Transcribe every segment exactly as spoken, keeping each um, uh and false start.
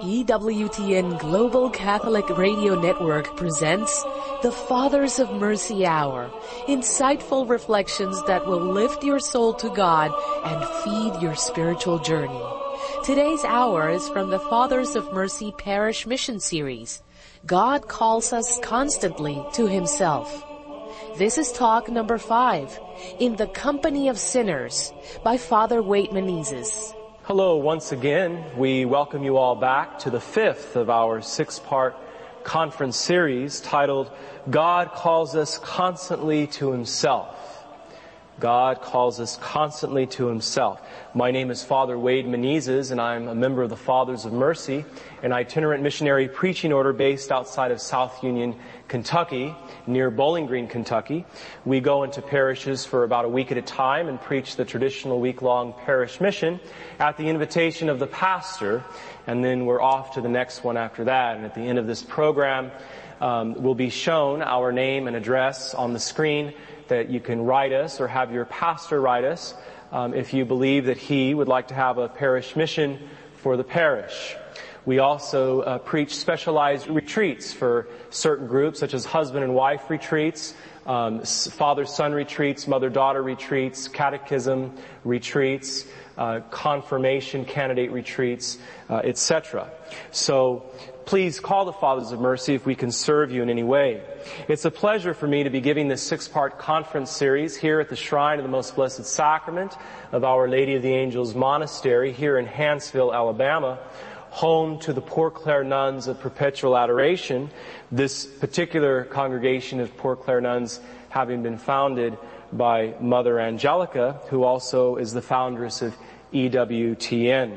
E W T N Global Catholic Radio Network presents the Fathers of Mercy Hour, insightful reflections that will lift your soul to God and feed your spiritual journey. Today's hour is from the Fathers of Mercy Parish Mission Series, God Calls Us Constantly to Himself. This is talk number five, In the Company of Sinners, by Father Wade Menezes. Hello once again. We welcome you all back to the fifth of our six-part conference series titled, God Calls Us Constantly to Himself. God calls us constantly to Himself. My name is Father Wade Menezes, and I'm a member of the Fathers of Mercy, an itinerant missionary preaching order based outside of South Union, Kentucky, near Bowling Green, Kentucky. We go into parishes for about a week at a time and preach the traditional week-long parish mission at the invitation of the pastor, and then we're off to the next one after that. And at the end of this program, um, will be shown our name and address on the screen that you can write us or have your pastor write us um, if you believe that he would like to have a parish mission for the parish. We also uh, preach specialized retreats for certain groups, such as husband and wife retreats, um, father-son retreats, mother-daughter retreats, catechism retreats, uh, confirmation candidate retreats, uh, et cetera. So please call the Fathers of Mercy if we can serve you in any way. It's a pleasure for me to be giving this six-part conference series here at the Shrine of the Most Blessed Sacrament of Our Lady of the Angels Monastery here in Hanceville, Alabama, home to the Poor Clare Nuns of Perpetual Adoration. This particular congregation of Poor Clare Nuns having been founded by Mother Angelica, who also is the foundress of E W T N.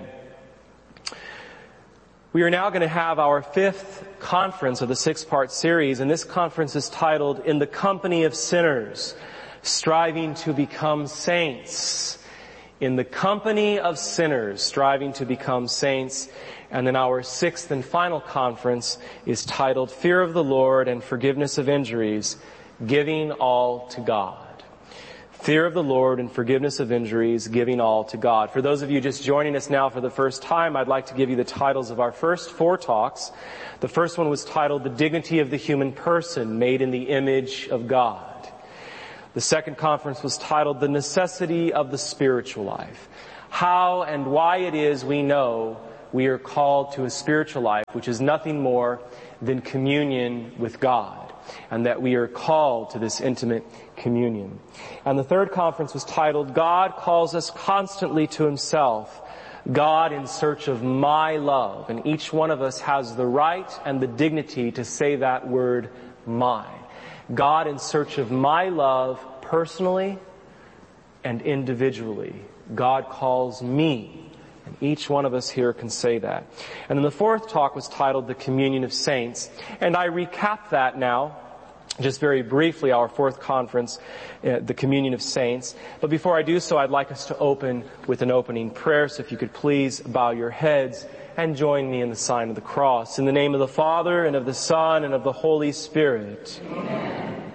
We are now going to have our fifth conference of the six-part series, and this conference is titled, In the Company of Sinners, Striving to Become Saints. In the Company of Sinners, Striving to Become Saints. And then our sixth and final conference is titled, Fear of the Lord and Forgiveness of Injuries, Giving All to God. Fear of the Lord and forgiveness of injuries, giving all to God. For those of you just joining us now for the first time, I'd like to give you the titles of our first four talks. The first one was titled, The Dignity of the Human Person, Made in the Image of God. The second conference was titled, The Necessity of the Spiritual Life. How and why it is we know we are called to a spiritual life, which is nothing more than communion with God, and that we are called to this intimate communion. And the third conference was titled, God Calls Us Constantly to Himself, God in Search of My Love. And each one of us has the right and the dignity to say that word, my. God in search of my love personally and individually. God calls me. And each one of us here can say that. And then the fourth talk was titled, The Communion of Saints. And I recap that now, just very briefly, our fourth conference, uh, the Communion of Saints. But before I do so, I'd like us to open with an opening prayer. So if you could please bow your heads and join me in the sign of the cross. In the name of the Father, and of the Son, and of the Holy Spirit. Amen.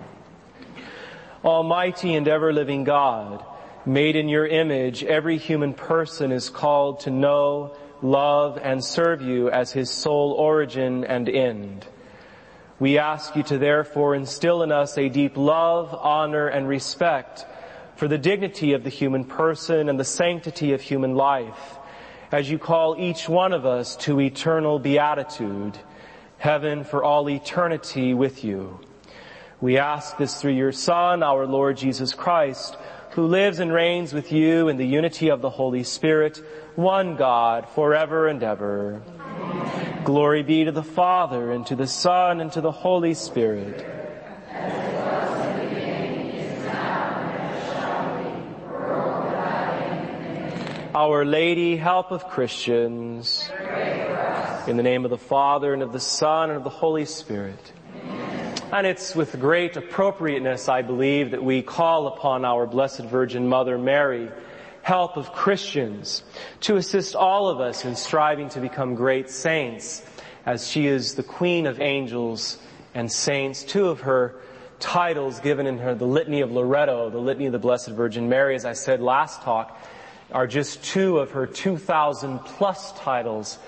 Almighty and ever-living God, made in your image, every human person is called to know, love, and serve you as his sole origin and end. We ask you to therefore instill in us a deep love, honor, and respect for the dignity of the human person and the sanctity of human life, as you call each one of us to eternal beatitude, heaven for all eternity with you. We ask this through your Son, our Lord Jesus Christ, who lives and reigns with you in the unity of the Holy Spirit, one God, forever and ever. Amen. Glory be to the Father, and to the Son, and to the Holy Spirit. As it was in the beginning, is now, and ever shall be, world without end. Our Lady, help of Christians. Pray for us. In the name of the Father, and of the Son, and of the Holy Spirit. And it's with great appropriateness, I believe, that we call upon our Blessed Virgin Mother Mary, help of Christians, to assist all of us in striving to become great saints, as she is the Queen of Angels and Saints. Two of her titles given in her, the Litany of Loretto, the Litany of the Blessed Virgin Mary, as I said last talk, are just two of her two thousand plus titles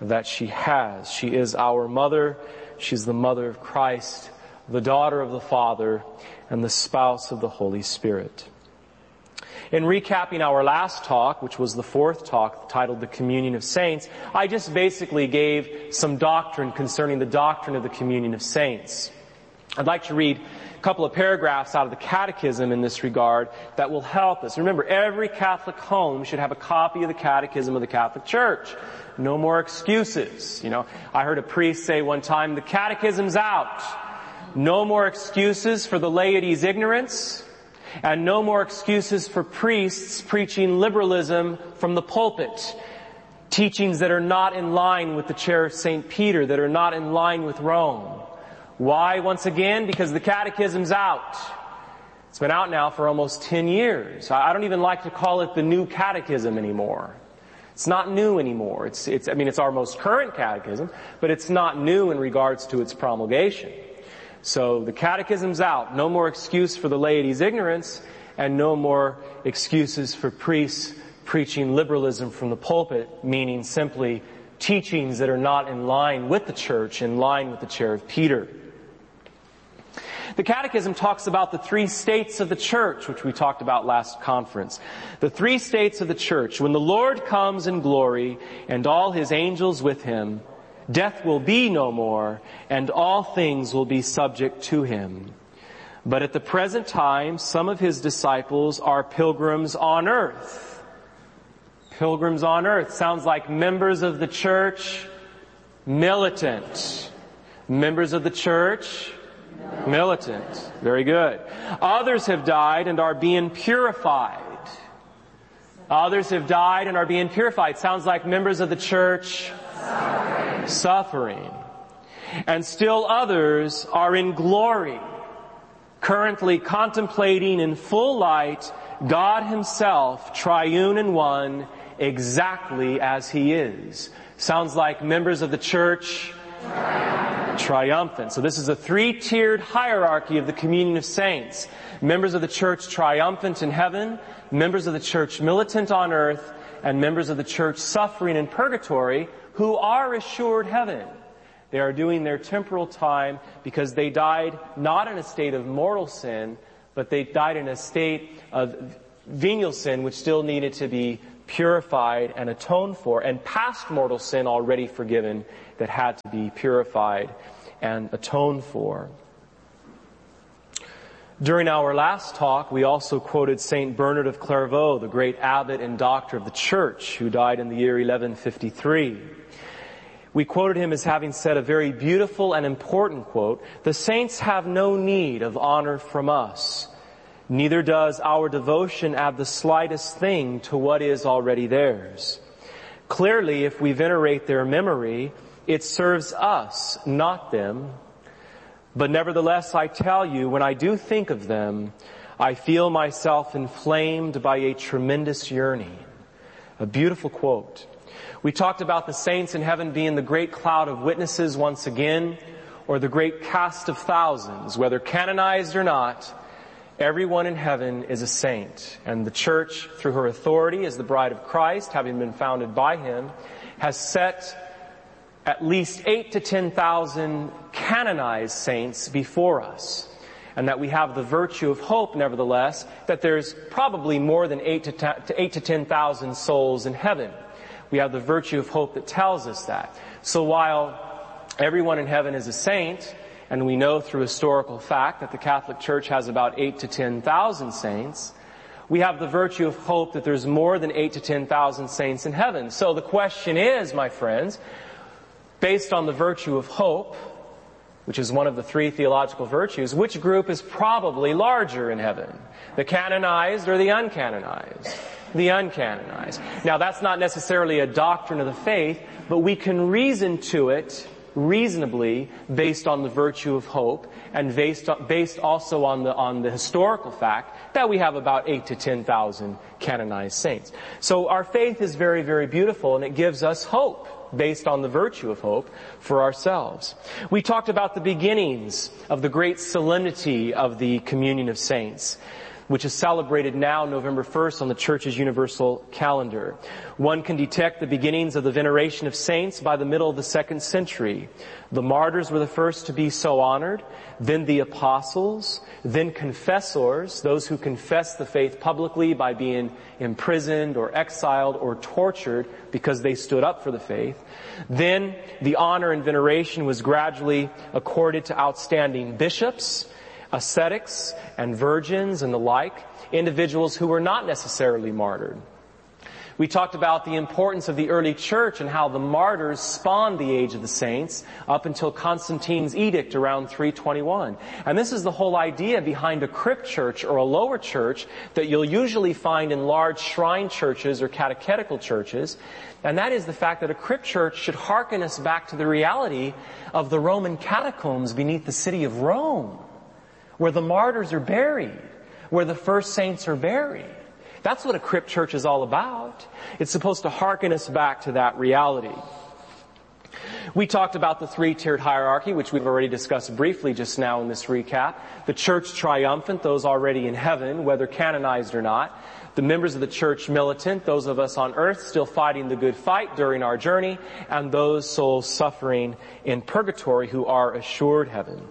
that she has. She is our mother. She's the mother of Christ, the daughter of the Father, and the spouse of the Holy Spirit. In recapping our last talk, which was the fourth talk titled The Communion of Saints, I just basically gave some doctrine concerning the doctrine of the Communion of Saints. I'd like to read a couple of paragraphs out of the Catechism in this regard that will help us. Remember, every Catholic home should have a copy of the Catechism of the Catholic Church. No more excuses. You know, I heard a priest say one time, the Catechism's out. No more excuses for the laity's ignorance, and no more excuses for priests preaching liberalism from the pulpit. Teachings that are not in line with the chair of Saint Peter, that are not in line with Rome. Why? Once again, because the Catechism's out. It's been out now for almost ten years. I don't even like to call it the New Catechism anymore. It's not new anymore. It's, it's, I mean, it's our most current catechism, but it's not new in regards to its promulgation. So the Catechism's out. No more excuse for the laity's ignorance, and no more excuses for priests preaching liberalism from the pulpit, meaning simply teachings that are not in line with the church, in line with the chair of Peter. The Catechism talks about the three states of the church, which we talked about last conference. The three states of the church. When the Lord comes in glory and all His angels with Him, death will be no more, and all things will be subject to Him. But at the present time, some of His disciples are pilgrims on earth. Pilgrims on earth sounds like members of the church, militant. Members of the church, militant. Very good. Others have died and are being purified. Others have died and are being purified. Sounds like members of the church, suffering. Suffering. And still others are in glory, currently contemplating in full light God Himself, triune and one, exactly as He is. Sounds like members of the church, triumphant. triumphant. So this is a three-tiered hierarchy of the communion of saints. Members of the church triumphant in heaven, members of the church militant on earth, and members of the church suffering in purgatory who are assured heaven. They are doing their temporal time because they died not in a state of mortal sin, but they died in a state of venial sin which still needed to be purified and atoned for, and past mortal sin already forgiven that had to be purified and atoned for. During our last talk, we also quoted Saint Bernard of Clairvaux, the great abbot and doctor of the Church, who died in the year eleven fifty-three. We quoted him as having said a very beautiful and important quote, "The saints have no need of honor from us. Neither does our devotion add the slightest thing to what is already theirs. Clearly, if we venerate their memory, it serves us, not them. But nevertheless, I tell you, when I do think of them, I feel myself inflamed by a tremendous yearning." A beautiful quote. We talked about the saints in heaven being the great cloud of witnesses once again, or the great cast of thousands, whether canonized or not. Everyone in heaven is a saint, and the church, through her authority as the bride of Christ, having been founded by Him, has set at least eight to ten thousand canonized saints before us, and that we have the virtue of hope, nevertheless, that there's probably more than eight to eight to ten thousand souls in heaven. We have the virtue of hope that tells us that. So while everyone in heaven is a saint, and we know through historical fact that the Catholic Church has about eight to ten thousand saints, we have the virtue of hope that there's more than eight to ten thousand saints in heaven. So the question is, my friends, based on the virtue of hope, which is one of the three theological virtues, which group is probably larger in heaven? The canonized or the uncanonized? The uncanonized. Now, that's not necessarily a doctrine of the faith, but we can reason to it reasonably based on the virtue of hope, and based based also on the on the historical fact that we have about eight to ten thousand canonized saints. So our faith is very, very beautiful, and it gives us hope based on the virtue of hope for ourselves. We talked about the beginnings of the great solemnity of the communion of saints. which is celebrated now November first on the Church's universal calendar. One can detect the beginnings of the veneration of saints by the middle of the second century. The martyrs were the first to be so honored, then the apostles, then confessors, those who confessed the faith publicly by being imprisoned or exiled or tortured because they stood up for the faith. Then the honor and veneration was gradually accorded to outstanding bishops, ascetics and virgins and the like, individuals who were not necessarily martyred. We talked about the importance of the early church and how the martyrs spawned the age of the saints up until Constantine's edict around three twenty-one. And this is the whole idea behind a crypt church or a lower church that you'll usually find in large shrine churches or catechetical churches. And that is the fact that a crypt church should hearken us back to the reality of the Roman catacombs beneath the city of Rome, where the martyrs are buried, where the first saints are buried. That's what a crypt church is all about. It's supposed to hearken us back to that reality. We talked about the three-tiered hierarchy, which we've already discussed briefly just now in this recap. The church triumphant, those already in heaven, whether canonized or not. The members of the church militant, those of us on earth still fighting the good fight during our journey, and those souls suffering in purgatory who are assured heaven.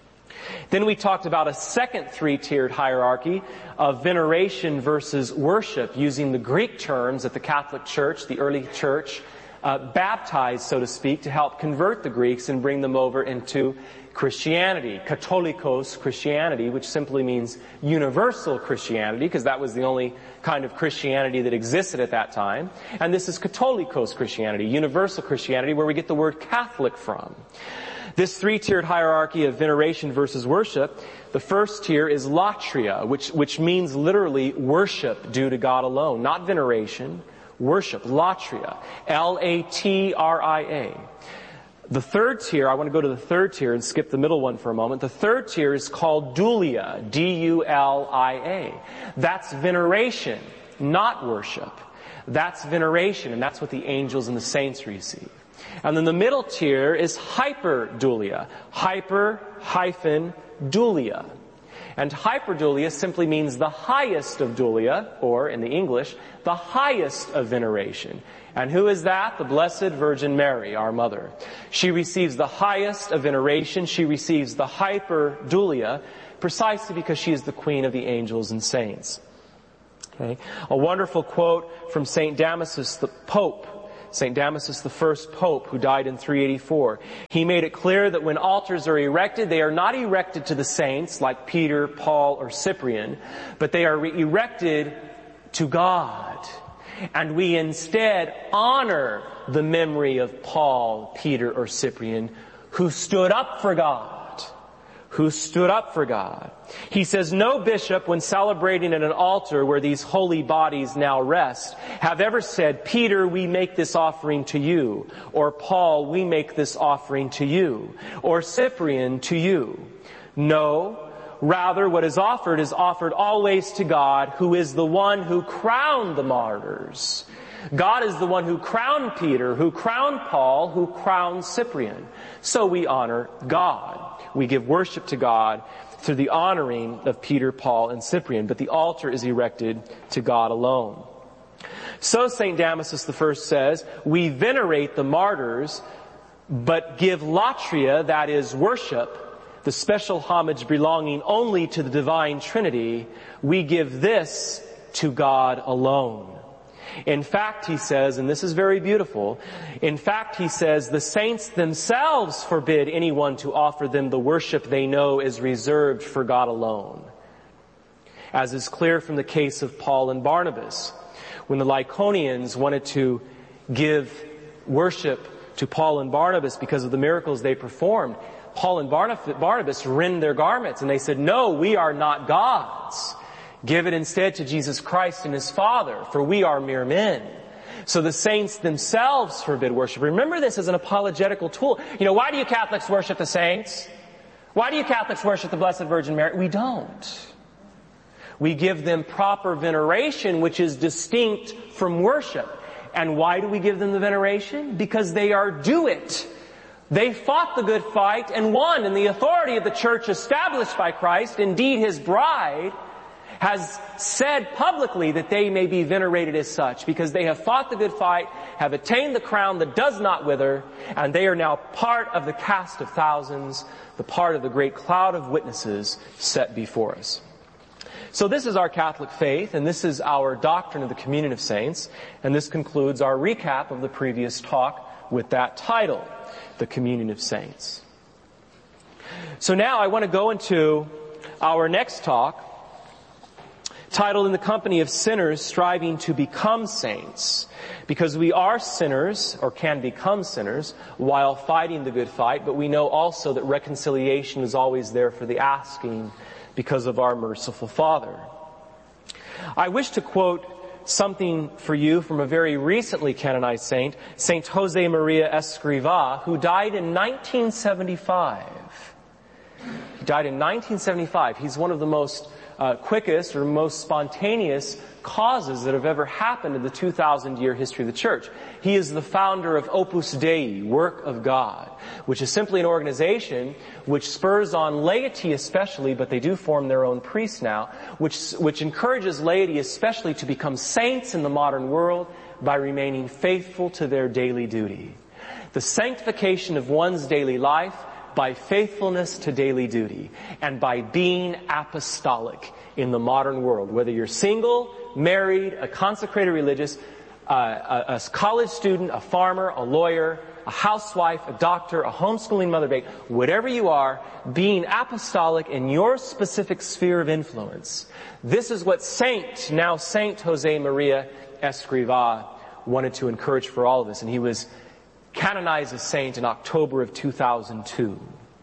Then we talked about a second three-tiered hierarchy of veneration versus worship, using the Greek terms that the Catholic Church, the early church, uh, baptized, so to speak, to help convert the Greeks and bring them over into Christianity. Katholikos Christianity, which simply means universal Christianity, because that was the only kind of Christianity that existed at that time. And this is Katholikos Christianity, universal Christianity, where we get the word Catholic from. This three-tiered hierarchy of veneration versus worship, the first tier is latria, which, which means literally worship due to God alone, not veneration, worship, latria, L A T R I A. The third tier, I want to go to the third tier and skip the middle one for a moment. The third tier is called dulia, D U L I A. That's veneration, not worship. That's veneration, and that's what the angels and the saints receive. And then the middle tier is hyperdulia. Hyper hyphen dulia. And hyperdulia simply means the highest of dulia, or in the English, the highest of veneration. And who is that? The Blessed Virgin Mary, our mother. She receives the highest of veneration. She receives the hyperdulia precisely because she is the queen of the angels and saints. Okay. A wonderful quote from Saint Damasus, the Pope, Saint Damasus, the first Pope, who died in three eighty-four. He made it clear that when altars are erected, they are not erected to the saints like Peter, Paul, or Cyprian, but they are erected to God. And we instead honor the memory of Paul, Peter, or Cyprian, who stood up for God. Who stood up for God. He says, no bishop, when celebrating at an altar where these holy bodies now rest, have ever said, Peter, we make this offering to you, or Paul, we make this offering to you, or Cyprian, to you. No, rather what is offered is offered always to God, who is the one who crowned the martyrs. God is the one who crowned Peter, who crowned Paul, who crowned Cyprian. So we honor God. We give worship to God through the honoring of Peter, Paul, and Cyprian, but the altar is erected to God alone. So Saint Damasus the First says, we venerate the martyrs, but give latria, that is worship, the special homage belonging only to the divine Trinity. We give this to God alone. In fact, he says, and this is very beautiful, in fact, he says, the saints themselves forbid anyone to offer them the worship they know is reserved for God alone. As is clear from the case of Paul and Barnabas. When the Lycaonians wanted to give worship to Paul and Barnabas because of the miracles they performed, Paul and Barnabas rend their garments and they said, no, we are not gods. Give it instead to Jesus Christ and His Father, for we are mere men. So the saints themselves forbid worship. Remember this as an apologetical tool. You know, why do you Catholics worship the saints? Why do you Catholics worship the Blessed Virgin Mary? We don't. We give them proper veneration, which is distinct from worship. And why do we give them the veneration? Because they are due it. They fought the good fight and won in the authority of the church established by Christ, indeed His bride. has said publicly that they may be venerated as such because they have fought the good fight, have attained the crown that does not wither, and they are now part of the cast of thousands, the part of the great cloud of witnesses set before us. So this is our Catholic faith, and this is our doctrine of the communion of saints, and this concludes our recap of the previous talk with that title, the communion of saints. So now I want to go into our next talk, titled In the Company of Sinners, Striving to Become Saints, because we are sinners, or can become sinners, while fighting the good fight, but we know also that reconciliation is always there for the asking because of our merciful Father. I wish to quote something for you from a very recently canonized saint, Saint Jose Maria Escrivá, who died in nineteen seventy-five. He died in nineteen seventy-five. He's one of the most uh, quickest or most spontaneous causes that have ever happened in the two thousand year history of the Church. He is the founder of Opus Dei, Work of God, which is simply an organization which spurs on laity especially, but they do form their own priests now, which, which encourages laity especially to become saints in the modern world by remaining faithful to their daily duty. The sanctification of one's daily life by faithfulness to daily duty and by being apostolic in the modern world, whether you're single, married, a consecrated religious, uh, a, a college student, a farmer, a lawyer, a housewife, a doctor, a homeschooling mother babe, whatever you are, being apostolic in your specific sphere of influence. This is what Saint, now Saint Jose Maria Escrivá, wanted to encourage for all of us, and he was canonized as saint in October of two thousand two.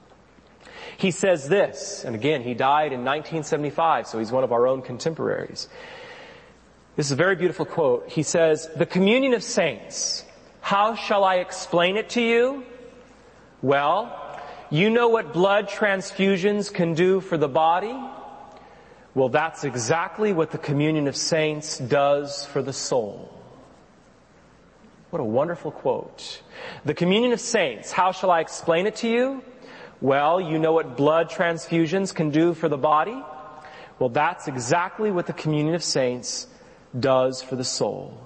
He says this, and again, he died in nineteen seventy-five, so he's one of our own contemporaries. This is a very beautiful quote. He says, "The communion of saints, how shall I explain it to you? Well, you know what blood transfusions can do for the body? Well, that's exactly what the communion of saints does for the soul." What a wonderful quote. The communion of saints, how shall I explain it to you? Well, you know what blood transfusions can do for the body? Well, that's exactly what the communion of saints does for the soul.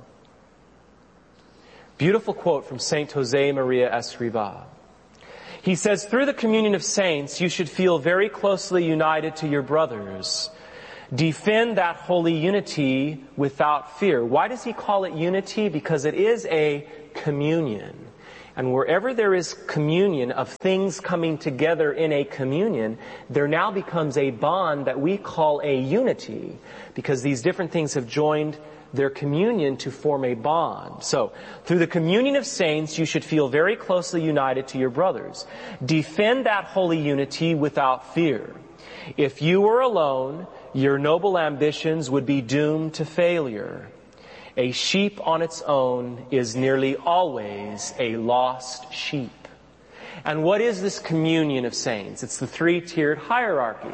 Beautiful quote from Saint Jose Maria Escrivá. He says, through the communion of saints, you should feel very closely united to your brothers. Defend that holy unity without fear. Why does he call it unity? Because it is a communion. And wherever there is communion of things coming together in a communion, there now becomes a bond that we call a unity, because these different things have joined their communion to form a bond. So, through the communion of saints, you should feel very closely united to your brothers. Defend that holy unity without fear. If you were alone, your noble ambitions would be doomed to failure. A sheep on its own is nearly always a lost sheep. And what is this communion of saints? It's the three-tiered hierarchy.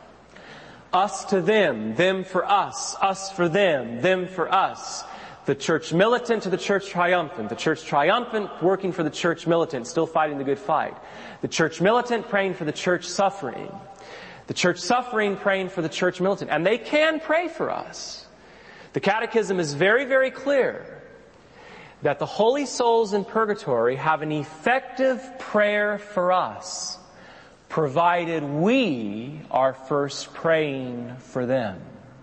Us to them, them for us, us for them, them for us. The church militant to the church triumphant. The church triumphant working for the church militant, still fighting the good fight. The church militant praying for the church suffering. The church suffering praying for the church militant. And they can pray for us. The Catechism is very, very clear that the holy souls in purgatory have an effective prayer for us, provided we are first praying for them.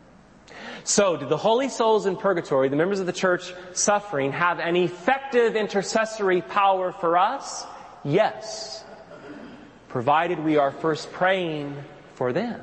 So, do the holy souls in purgatory, the members of the church suffering, have an effective intercessory power for us? Yes. Provided we are first praying for them.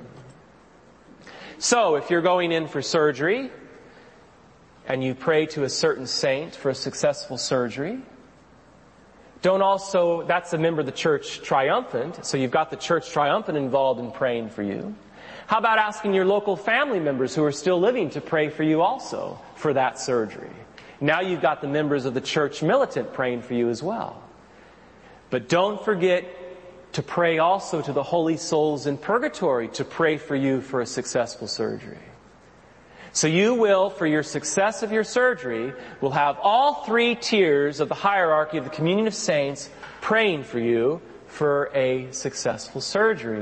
So, if you're going in for surgery, and you pray to a certain saint for a successful surgery, don't also, that's a member of the church triumphant, so you've got the church triumphant involved in praying for you. How about asking your local family members who are still living to pray for you also for that surgery? Now you've got the members of the church militant praying for you as well. But don't forget to pray also to the holy souls in purgatory to pray for you for a successful surgery. So you will, for your success of your surgery, will have all three tiers of the hierarchy of the communion of saints praying for you for a successful surgery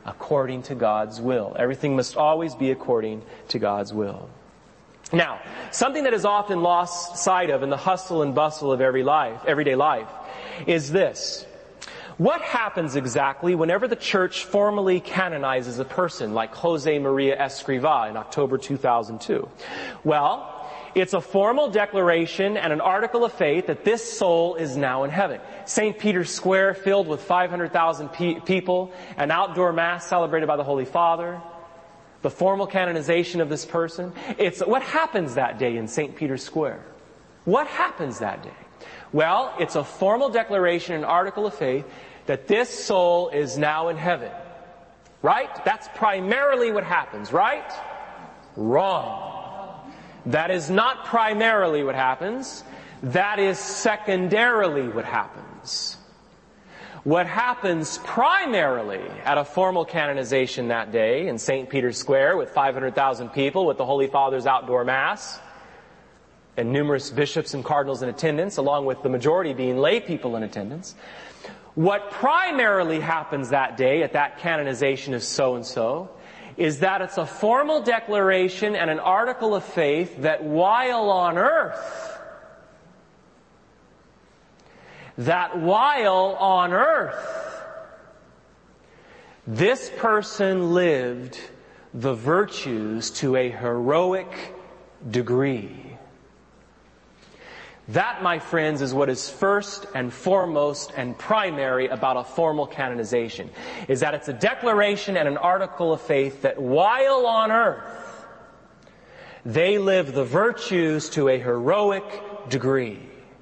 according to God's will. Everything must always be according to God's will. Now, something that is often lost sight of in the hustle and bustle of every life, everyday life is this. What happens exactly whenever the church formally canonizes a person like Jose Maria Escrivá in October two thousand two? Well, it's a formal declaration and an article of faith that this soul is now in heaven. Saint Peter's Square filled with five hundred thousand pe- people, an outdoor mass celebrated by the Holy Father, the formal canonization of this person. It's what happens that day in Saint Peter's Square. What happens that day? Well, it's a formal declaration and article of faith that this soul is now in heaven. Right? That's primarily what happens, right? Wrong. That is not primarily what happens. That is secondarily what happens. What happens primarily at a formal canonization that day in Saint Peter's Square with five hundred thousand people, with the Holy Father's outdoor mass, and numerous bishops and cardinals in attendance, along with the majority being lay people in attendance. What primarily happens that day at that canonization of so-and-so is that it's a formal declaration and an article of faith that while on earth, that while on earth, this person lived the virtues to a heroic degree. That, my friends, is what is first and foremost and primary about a formal canonization, is that it's a declaration and an article of faith that while on earth, they live the virtues to a heroic degree.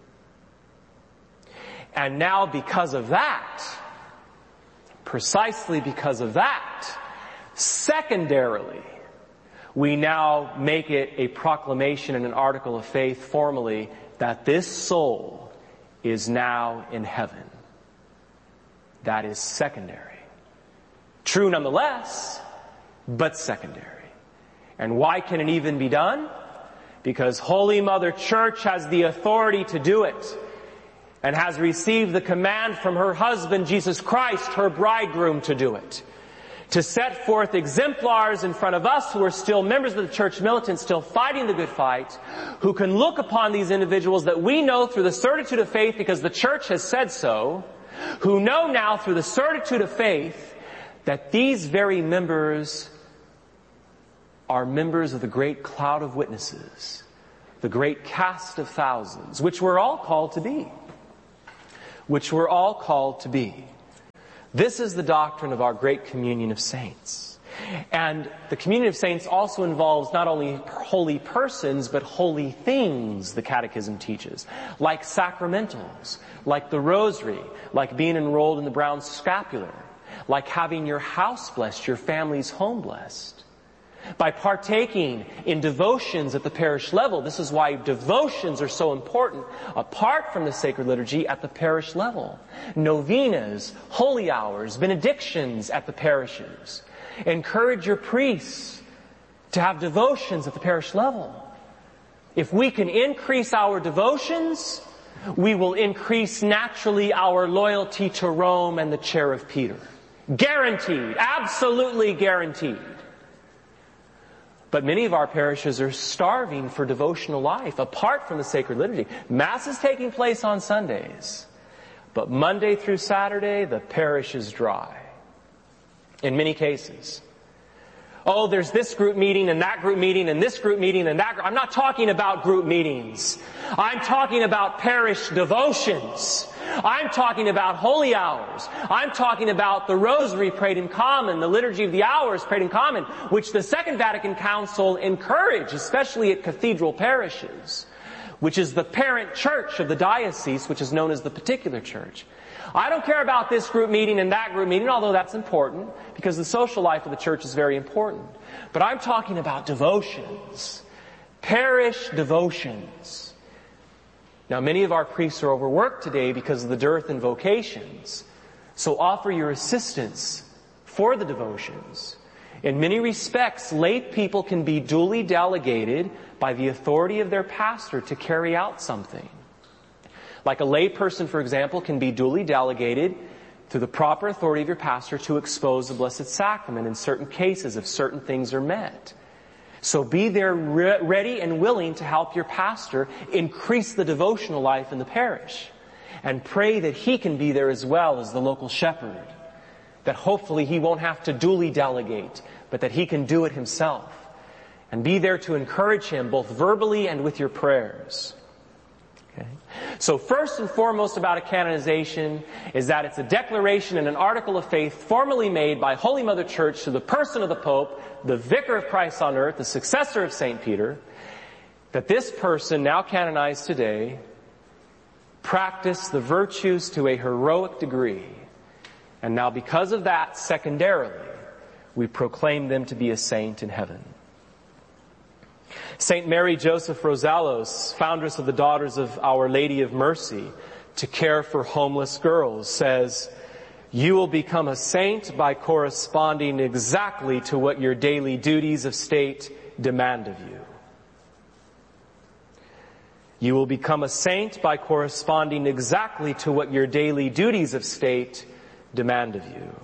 And now because of that, precisely because of that, secondarily, we now make it a proclamation and an article of faith formally that this soul is now in heaven. That is secondary. True nonetheless, but secondary. And why can it even be done? Because Holy Mother Church has the authority to do it, and has received the command from her husband, Jesus Christ, her bridegroom, to do it. To set forth exemplars in front of us who are still members of the church militant, still fighting the good fight, who can look upon these individuals that we know through the certitude of faith because the church has said so, who know now through the certitude of faith that these very members are members of the great cloud of witnesses, the great cast of thousands, which we're all called to be. Which we're all called to be. This is the doctrine of our great communion of saints. And the communion of saints also involves not only holy persons, but holy things, the Catechism teaches. Like sacramentals, like the rosary, like being enrolled in the brown scapular, like having your house blessed, your family's home blessed. By partaking in devotions at the parish level. This is why devotions are so important apart from the sacred liturgy at the parish level. Novenas, holy hours, benedictions at the parishes. Encourage your priests to have devotions at the parish level. If we can increase our devotions, we will increase naturally our loyalty to Rome and the chair of Peter. Guaranteed, absolutely guaranteed. But many of our parishes are starving for devotional life apart from the sacred liturgy. Mass is taking place on Sundays, but Monday through Saturday, the parish is dry. In many cases. Oh, there's this group meeting and that group meeting and this group meeting and that group. I'm not talking about group meetings. I'm talking about parish devotions. I'm talking about holy hours. I'm talking about the rosary prayed in common, the liturgy of the hours prayed in common, which the Second Vatican Council encouraged, especially at cathedral parishes, which is the parent church of the diocese, which is known as the particular church. I don't care about this group meeting and that group meeting, although that's important, because the social life of the church is very important. But I'm talking about devotions. Parish devotions. Now, many of our priests are overworked today because of the dearth in vocations. So offer your assistance for the devotions. In many respects, lay people can be duly delegated by the authority of their pastor to carry out something. Like a lay person, for example, can be duly delegated through the proper authority of your pastor to expose the Blessed Sacrament in certain cases if certain things are met. So be there re- ready and willing to help your pastor increase the devotional life in the parish. And pray that he can be there as well as the local shepherd. That hopefully he won't have to duly delegate, but that he can do it himself. And be there to encourage him both verbally and with your prayers. Okay. So first and foremost about a canonization is that it's a declaration and an article of faith formally made by Holy Mother Church to the person of the Pope, the Vicar of Christ on earth, the successor of Saint Peter, that this person, now canonized today, practiced the virtues to a heroic degree. And now because of that, secondarily, we proclaim them to be a saint in heaven. Saint Mary Joseph Rosalos, foundress of the Daughters of Our Lady of Mercy, to care for homeless girls, says, "You will become a saint by corresponding exactly to what your daily duties of state demand of you. You will become a saint by corresponding exactly to what your daily duties of state demand of you."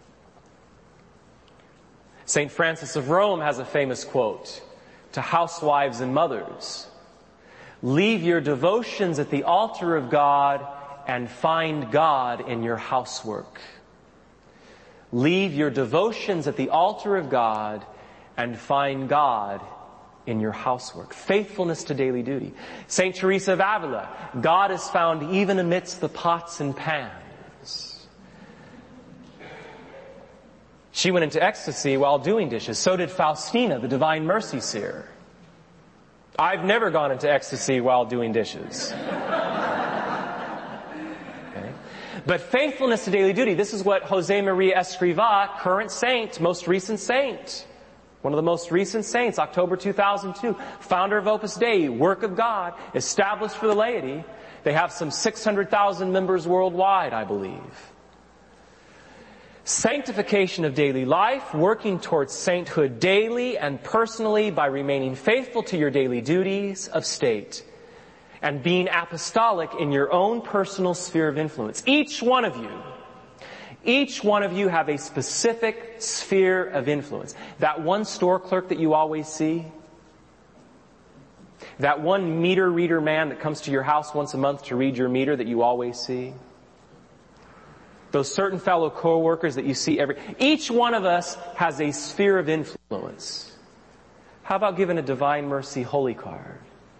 Saint Francis of Rome has a famous quote to housewives and mothers: "Leave your devotions at the altar of God and find God in your housework." Leave your devotions at the altar of God and find God in your housework. Faithfulness to daily duty. Saint Teresa of Avila: "God is found even amidst the pots and pans." She went into ecstasy while doing dishes. So did Faustina, the Divine Mercy Seer. I've never gone into ecstasy while doing dishes. Okay. But faithfulness to daily duty. This is what Jose Maria Escrivá, current saint, most recent saint, one of the most recent saints, October two thousand two, founder of Opus Dei, work of God, established for the laity. They have some six hundred thousand members worldwide, I believe. Sanctification of daily life, working towards sainthood daily and personally by remaining faithful to your daily duties of state and being apostolic in your own personal sphere of influence. Each one of you, each one of you have a specific sphere of influence. That one store clerk that you always see, that one meter reader man that comes to your house once a month to read your meter that you always see, those certain fellow co-workers that you see every... Each one of us has a sphere of influence. How about giving a Divine Mercy Holy Card?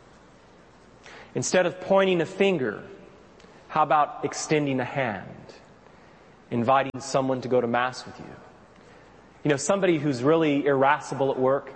Instead of pointing a finger, how about extending a hand? Inviting someone to go to Mass with you. You know, somebody who's really irascible at work.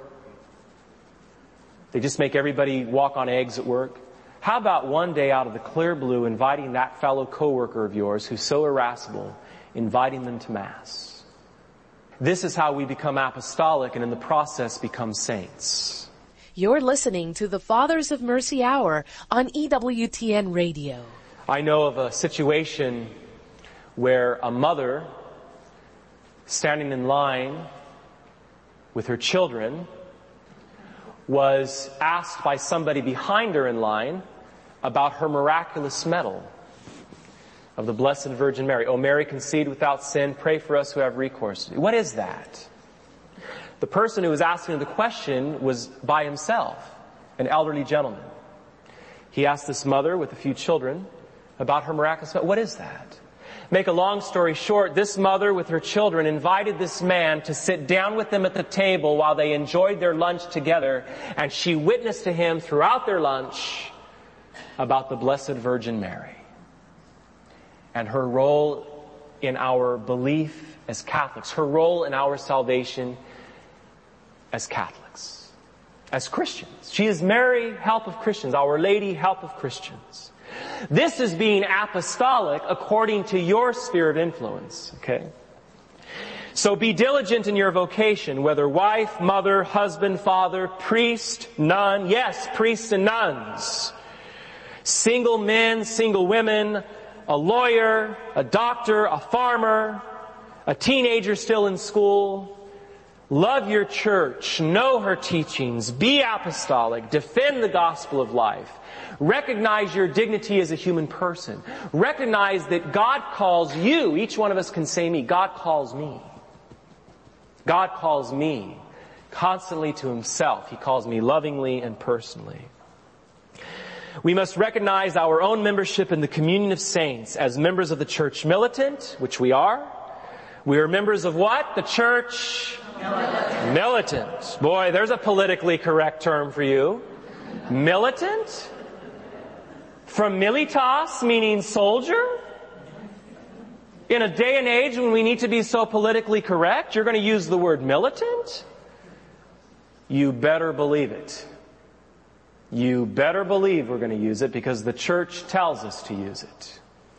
They just make everybody walk on eggs at work. How about one day out of the clear blue inviting that fellow coworker of yours who's so irascible, inviting them to Mass? This is how we become apostolic and in the process become saints. You're listening to the Fathers of Mercy Hour on E W T N Radio. I know of a situation where a mother standing in line with her children was asked by somebody behind her in line about her miraculous medal of the Blessed Virgin Mary. "O Mary, conceived without sin, pray for us who have recourse to thee." What is that? The person who was asking the question was by himself, an elderly gentleman. He asked this mother with a few children about her miraculous medal. What is that? Make a long story short, this mother with her children invited this man to sit down with them at the table while they enjoyed their lunch together, and she witnessed to him throughout their lunch about the Blessed Virgin Mary and her role in our belief as Catholics, her role in our salvation as Catholics, as Christians. She is Mary, help of Christians, Our Lady, help of Christians. This is being apostolic according to your sphere of influence, okay? So be diligent in your vocation, whether wife, mother, husband, father, priest, nun, yes, priests and nuns, single men, single women, a lawyer, a doctor, a farmer, a teenager still in school, Love your church, know her teachings, be apostolic, defend the gospel of life. Recognize your dignity as a human person. Recognize that God calls you, each one of us can say me, God calls me. God calls me constantly to himself. He calls me lovingly and personally. We must recognize our own membership in the communion of saints as members of the church militant, which we are. We are members of what? The church militant. Militant. Boy, there's a politically correct term for you. Militant? From militas, meaning soldier? In a day and age when we need to be so politically correct, you're going to use the word militant? You better believe it. You better believe we're going to use it because the church tells us to use it.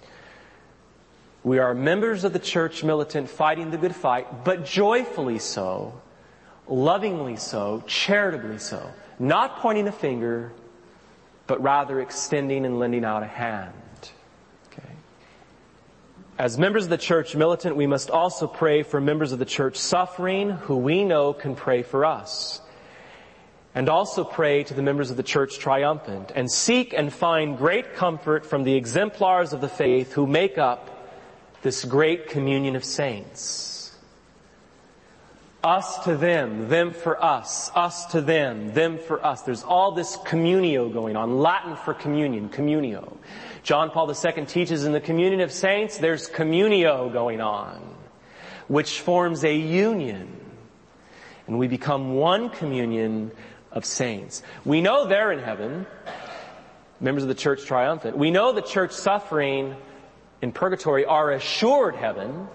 We are members of the church militant fighting the good fight, but joyfully so, lovingly so, charitably so. Not pointing a finger, but rather extending and lending out a hand. Okay. As members of the church militant, we must also pray for members of the church suffering who we know can pray for us. And also pray to the members of the church triumphant and seek and find great comfort from the exemplars of the faith who make up this great communion of saints. Us to them, them for us, us to them, them for us. There's all this communio going on. Latin for communion, communio. John Paul the Second teaches in the communion of saints, there's communio going on, which forms a union. And we become one communion of saints. We know they're in heaven, members of the church triumphant. We know the church suffering in purgatory are assured heaven.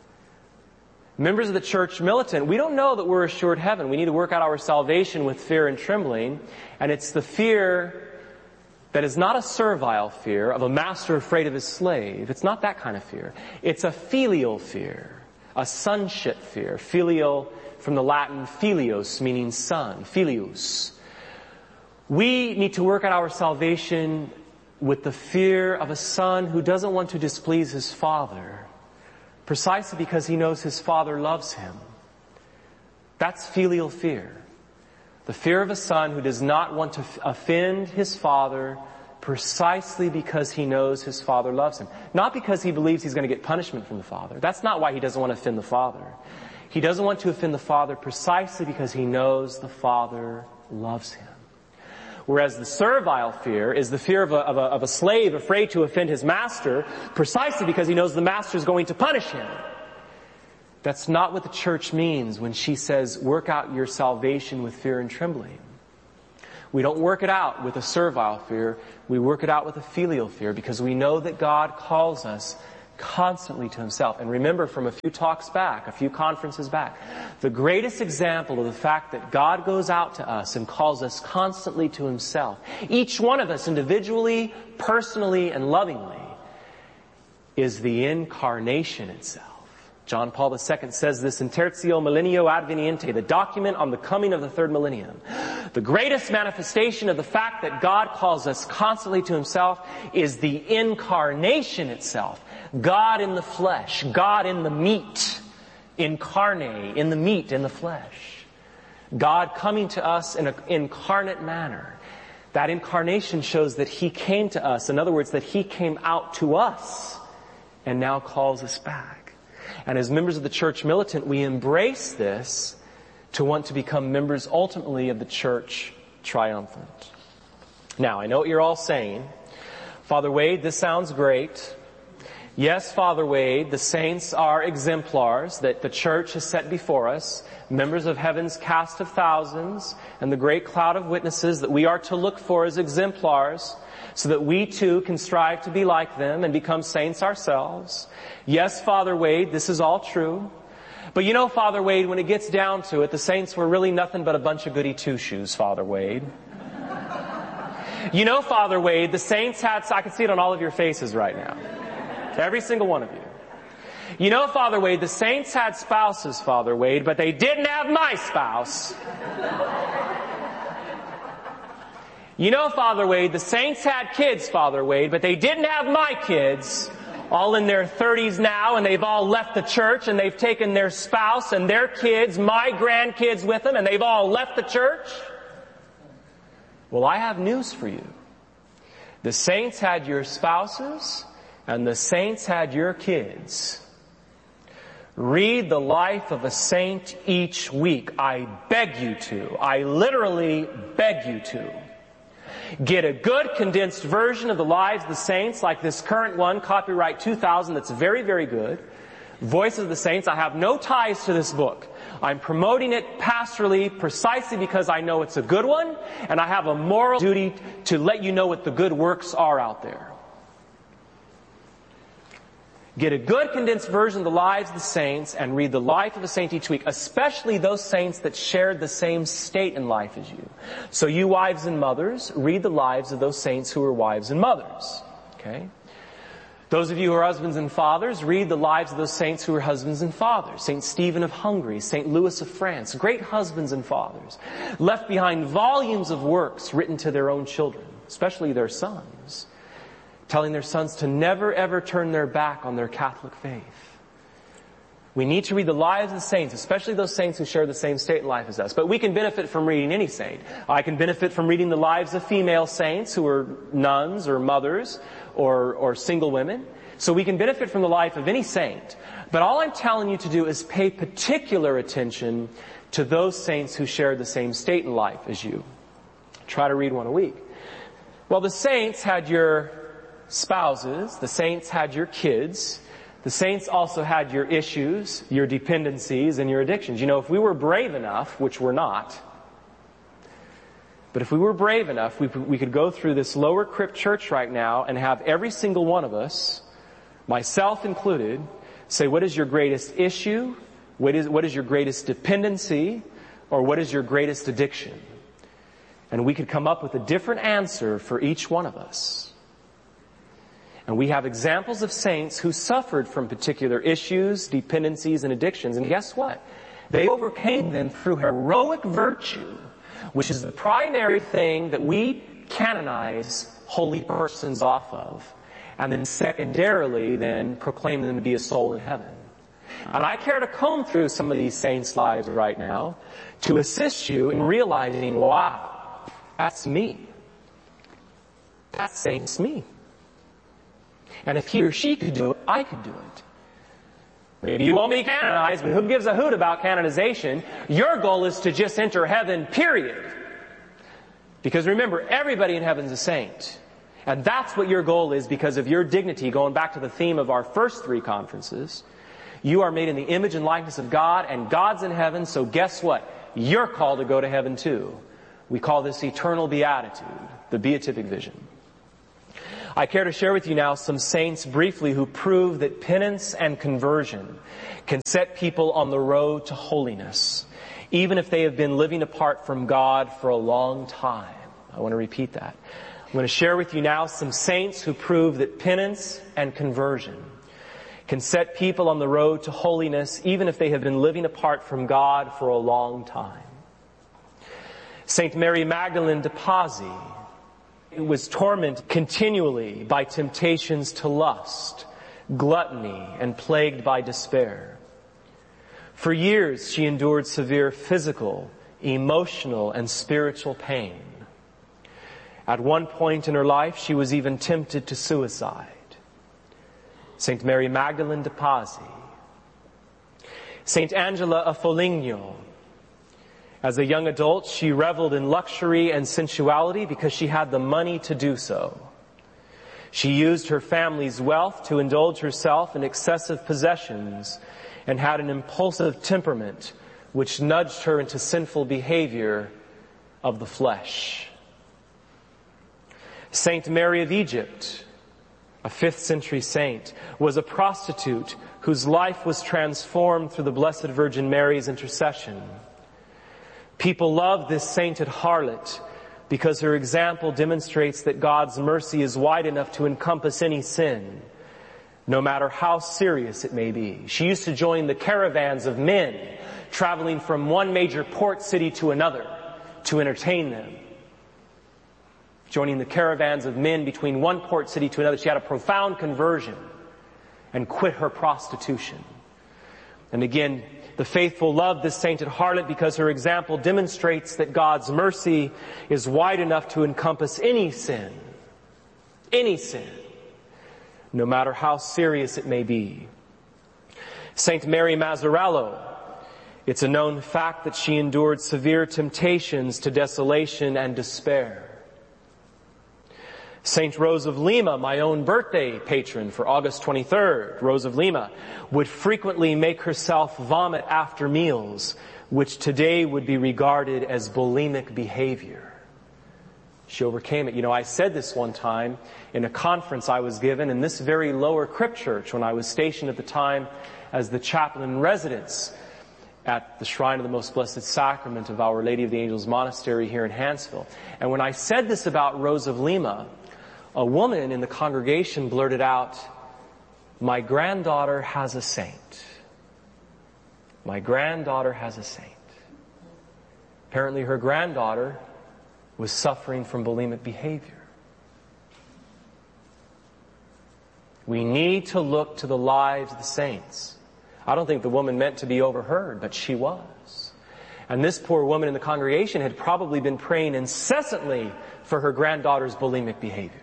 Members of the church militant, we don't know that we're assured heaven. We need to work out our salvation with fear and trembling. And it's the fear that is not a servile fear of a master afraid of his slave. It's not that kind of fear. It's a filial fear, a sonship fear. Filial from the Latin filios, meaning son, filius. We need to work out our salvation with the fear of a son who doesn't want to displease his father, precisely because he knows his father loves him. That's filial fear. The fear of a son who does not want to offend his father precisely because he knows his father loves him. Not because he believes he's going to get punishment from the father. That's not why he doesn't want to offend the father. He doesn't want to offend the father precisely because he knows the father loves him. Whereas the servile fear is the fear of a, of, a, of a slave afraid to offend his master precisely because he knows the master is going to punish him. That's not what the church means when she says, work out your salvation with fear and trembling. We don't work it out with a servile fear. We work it out with a filial fear because we know that God calls us constantly to himself. And remember from a few talks back, a few conferences back, the greatest example of the fact that God goes out to us and calls us constantly to himself, each one of us individually, personally, and lovingly, is the incarnation itself. John Paul the Second says this in Tertio Millennio Adveniente, the document on the coming of the third millennium. The greatest manifestation of the fact that God calls us constantly to himself is the incarnation itself. God in the flesh, God in the meat, incarnate, in the meat, in the flesh. God coming to us in an incarnate manner. That incarnation shows that he came to us. In other words, that he came out to us and now calls us back. And as members of the church militant, we embrace this to want to become members ultimately of the church triumphant. Now, I know what you're all saying. Father Wade, this sounds great. Yes, Father Wade, the saints are exemplars that the church has set before us, members of heaven's cast of thousands and the great cloud of witnesses that we are to look for as exemplars so that we too can strive to be like them and become saints ourselves. Yes, Father Wade, this is all true. But you know, Father Wade, when it gets down to it, the saints were really nothing but a bunch of goody two-shoes, Father Wade. You know, Father Wade, the saints had, I can see it on all of your faces right now. Every single one of you. You know, Father Wade, the saints had spouses, Father Wade, but they didn't have my spouse. You know, Father Wade, the saints had kids, Father Wade, but they didn't have my kids all in their thirties now, and they've all left the church, and they've taken their spouse and their kids, my grandkids with them, and they've all left the church. Well, I have news for you. The saints had your spouses, and the saints had your kids. Read the life of a saint each week. I beg you to. I literally beg you to. Get a good condensed version of the lives of the saints, like this current one, copyright two thousand, that's very, very good. Voices of the Saints. I have no ties to this book. I'm promoting it pastorally precisely because I know it's a good one, and I have a moral duty to let you know what the good works are out there. Get a good condensed version of the lives of the saints and read the life of a saint each week, especially those saints that shared the same state in life as you. So you wives and mothers, read the lives of those saints who are wives and mothers. Okay? Those of you who are husbands and fathers, read the lives of those saints who are husbands and fathers. Saint Stephen of Hungary, Saint Louis of France, great husbands and fathers, left behind volumes of works written to their own children, especially their sons, telling their sons to never ever turn their back on their Catholic faith. We need to read the lives of the saints, especially those saints who share the same state in life as us. But we can benefit from reading any saint. I can benefit from reading the lives of female saints who are nuns or mothers or, or single women. So we can benefit from the life of any saint. But all I'm telling you to do is pay particular attention to those saints who share the same state in life as you. Try to read one a week. Well, the saints had your spouses, the saints had your kids, the saints also had your issues, your dependencies, and your addictions. You know, if we were brave enough, which we're not, but if we were brave enough, we, we could go through this lower crypt church right now and have every single one of us, myself included, say, what is your greatest issue? What is, what is your greatest dependency? Or what is your greatest addiction? And we could come up with a different answer for each one of us. And we have examples of saints who suffered from particular issues, dependencies, and addictions. And guess what? They overcame them through heroic virtue, which is the primary thing that we canonize holy persons off of. And then secondarily, then, proclaim them to be a soul in heaven. And I care to comb through some of these saints' lives right now to assist you in realizing, wow, that's me. That saint's me. And if he or she could do it, I could do it. Maybe you won't be canonized, but who gives a hoot about canonization? Your goal is to just enter heaven, period. Because remember, everybody in heaven's a saint. And that's what your goal is because of your dignity. Going back to the theme of our first three conferences, you are made in the image and likeness of God, and God's in heaven, so guess what? You're called to go to heaven too. We call this eternal beatitude, the beatific vision. I care to share with you now some saints briefly who prove that penance and conversion can set people on the road to holiness, even if they have been living apart from God for a long time. I want to repeat that. I'm going to share with you now some saints who prove that penance and conversion can set people on the road to holiness, even if they have been living apart from God for a long time. Saint Mary Magdalene de Pazzi was tormented continually by temptations to lust, gluttony, and plagued by despair. For years, she endured severe physical, emotional, and spiritual pain. At one point in her life, she was even tempted to suicide. Saint Mary Magdalene de Pazzi. Saint Angela of Foligno. As a young adult, she reveled in luxury and sensuality because she had the money to do so. She used her family's wealth to indulge herself in excessive possessions and had an impulsive temperament which nudged her into sinful behavior of the flesh. Saint Mary of Egypt, a fifth century saint, was a prostitute whose life was transformed through the Blessed Virgin Mary's intercession. People love this sainted harlot because her example demonstrates that God's mercy is wide enough to encompass any sin, no matter how serious it may be. She used to join the caravans of men traveling from one major port city to another to entertain them. Joining the caravans of men between one port city to another, she had a profound conversion. and quit her prostitution. And again, the faithful love this sainted harlot because her example demonstrates that God's mercy is wide enough to encompass any sin. Any sin. No matter how serious it may be. Saint Mary Mazzarello, it's a known fact that she endured severe temptations to desolation and despair. Saint Rose of Lima, my own birthday patron for August twenty-third, Rose of Lima, would frequently make herself vomit after meals, which today would be regarded as bulimic behavior. She overcame it. You know, I said this one time in a conference I was given in this very Lower Crypt Church when I was stationed at the time as the chaplain in residence at the Shrine of the Most Blessed Sacrament of Our Lady of the Angels Monastery here in Hansville. And when I said this about Rose of Lima, a woman in the congregation blurted out, "My granddaughter has a saint. My granddaughter has a saint." Apparently her granddaughter was suffering from bulimic behavior. We need to look to the lives of the saints. I don't think the woman meant to be overheard, but she was. And this poor woman in the congregation had probably been praying incessantly for her granddaughter's bulimic behavior.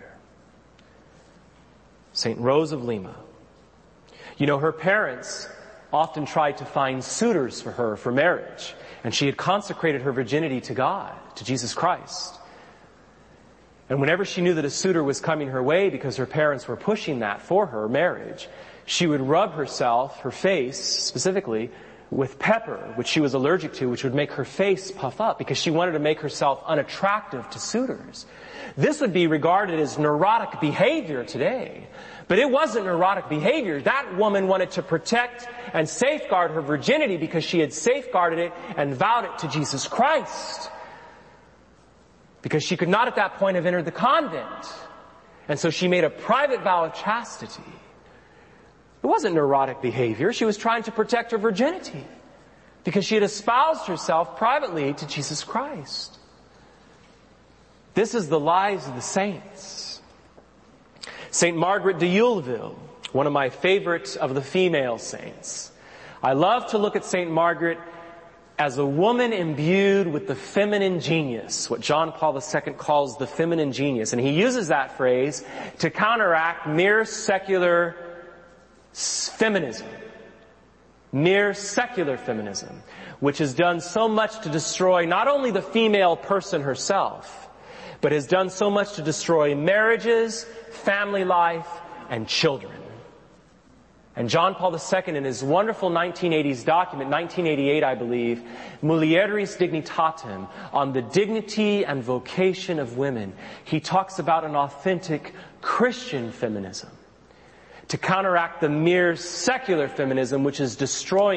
Saint Rose of Lima. You know, her parents often tried to find suitors for her for marriage, and she had consecrated her virginity to God, to Jesus Christ. And whenever she knew that a suitor was coming her way because her parents were pushing that for her marriage, she would rub herself, her face specifically, with pepper, which she was allergic to, which would make her face puff up because she wanted to make herself unattractive to suitors. This would be regarded as neurotic behavior today. But it wasn't neurotic behavior. That woman wanted to protect and safeguard her virginity because she had safeguarded it and vowed it to Jesus Christ. Because she could not at that point have entered the convent. And so she made a private vow of chastity. It wasn't neurotic behavior. She was trying to protect her virginity because she had espoused herself privately to Jesus Christ. This is the lives of the saints. Saint Margaret de Euleville, one of my favorites of the female saints. I love to look at Saint Margaret as a woman imbued with the feminine genius, what John Paul the Second calls the feminine genius. And he uses that phrase to counteract mere secular feminism. Mere secular feminism, which has done so much to destroy not only the female person herself, but has done so much to destroy marriages, family life, and children. And John Paul the Second, in his wonderful nineteen eighties document, nineteen eighty-eight I believe, Mulieris Dignitatem, on the dignity and vocation of women, he talks about an authentic Christian feminism to counteract the mere secular feminism which is destroying